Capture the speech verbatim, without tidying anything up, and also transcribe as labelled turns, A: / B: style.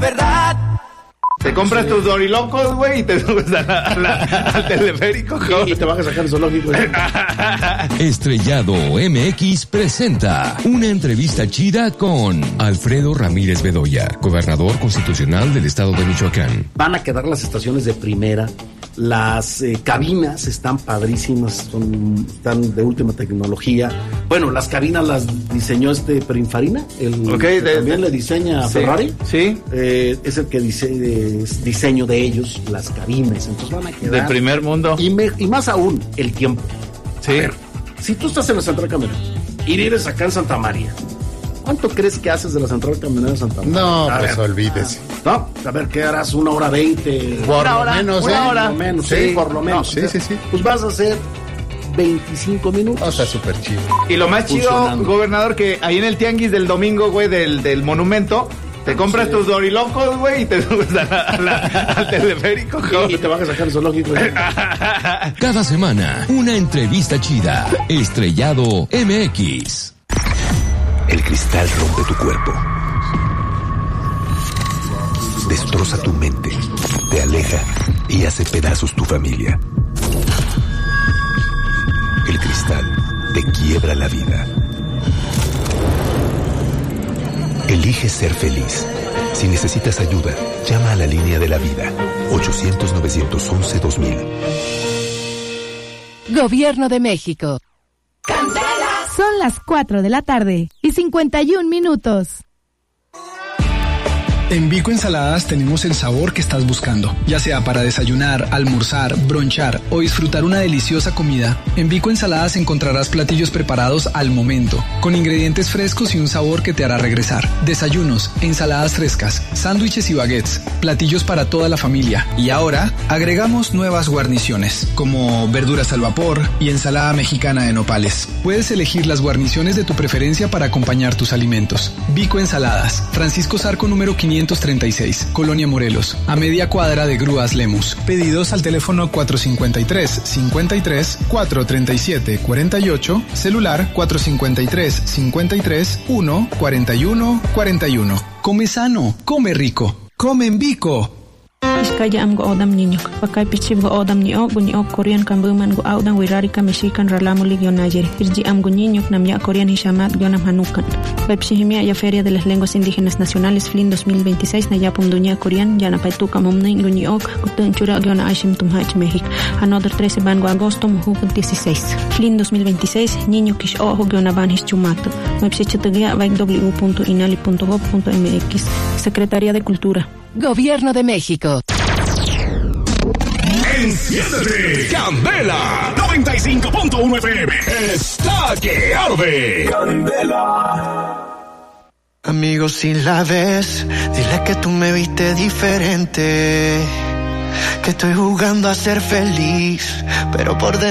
A: verdad.
B: Te compras tus dorilocos, güey, y te subes a la, a la, al teleférico,
C: y, y te vas a sacar el zoológico.
D: Estrellado M X presenta una entrevista chida con Alfredo Ramírez Bedoya, gobernador constitucional del estado de Michoacán.
C: Van a quedar las estaciones de primera, las eh, cabinas están padrísimas, son, están de última tecnología. Bueno, las cabinas las diseñó este Pininfarina, el
B: okay,
C: que
B: de,
C: también
B: de,
C: le diseña
B: sí,
C: Ferrari.
B: Sí.
C: Eh, es el que dice, es diseño de ellos, las cabinas. Entonces van a quedar
B: de primer mundo.
C: Y, me, y más aún, el tiempo.
B: Sí.
C: A ver, si tú estás en la central camionera y vives acá en Santa María, ¿cuánto crees que haces de la central camionera de Santa María?
E: No,
C: a
E: pues
C: ver,
E: olvídese.
C: No, a ver, ¿qué harás? Una hora veinte.
E: Por
C: una
E: lo
C: hora,
E: menos,
C: una
E: ¿eh?
C: hora. Por lo menos, sí,
E: sí,
C: por lo menos.
E: No, sí, sí, sí.
C: Pues vas a hacer veinticinco minutos.
E: O sea, súper chido.
B: Y lo más chido, gobernador, que ahí en el tianguis del domingo, güey, del, del monumento, te compras sí. tus dorilocos, güey, y te subes a la, a la, al teleférico,
C: y, y te vas a sacar el zoológico.
D: Cada semana, una entrevista chida. Estrellado M X.
F: El cristal rompe tu cuerpo. Destroza tu mente. Te aleja y hace pedazos tu familia. El cristal te quiebra la vida. Elige ser feliz. Si necesitas ayuda, llama a la línea de la vida. ochocientos, novecientos once, dos mil.
G: Gobierno de México.
H: ¡Candela! Son las cuatro de la tarde y cincuenta y un minutos.
I: En Vico Ensaladas tenemos el sabor que estás buscando, ya sea para desayunar, almorzar, bronchar o disfrutar una deliciosa comida. En Vico Ensaladas encontrarás platillos preparados al momento, con ingredientes frescos y un sabor que te hará regresar. Desayunos, ensaladas frescas, sándwiches y baguettes, platillos para toda la familia. Y ahora agregamos nuevas guarniciones, como verduras al vapor y ensalada mexicana de nopales. Puedes elegir las guarniciones de tu preferencia para acompañar tus alimentos. Vico Ensaladas, Francisco Zarco número quinientos treinta y seis, Colonia Morelos, a media cuadra de Grúas Lemus. Pedidos al teléfono cuatro cinco tres, cinco tres, cuatro tres siete, cuatro ocho, celular cuatro cinco tres, cinco tres, uno, cuarenta y uno, cuarenta y uno. Come sano, come rico, come en Vico.
J: Iskaya am go odam niño, pakay pichib go odam niyo, gunyo Korean kambuman go audan wirari ka Mexican ralamulig yo Niger. Irji am go niño namya Korean hishamat yo nam hanukan. Pepsihimia ya Feria de las Lenguas Indígenas Nacionales Flin dos mil veintiséis na yapum dunya Korean ya na paituka momnin gunyo kutun chura yo na aishim tumhach México. Another trece van go agosto muhuk dieciséis. Flin dos mil veintiséis niño kish ojo yo na van hischumato. Websitetugia vai w punto inali punto gov punto m x. Secretaría de Cultura.
G: Gobierno de México.
K: Enciéndete, Candela noventa y cinco punto uno F M está que arde. Candela.
L: Amigo, si la ves, dile que tú me viste diferente, que estoy jugando a ser feliz, pero por dentro